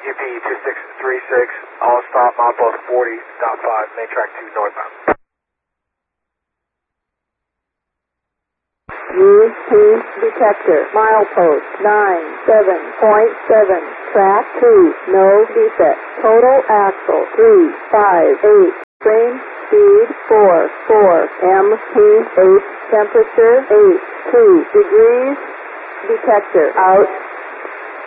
GP 2636, all stop, milepost 40.5, main track 2 northbound. U2 detector, milepost 97.7, track 2, no defect, total axle 358, frame speed 44, MPH temperature 82 degrees, detector out.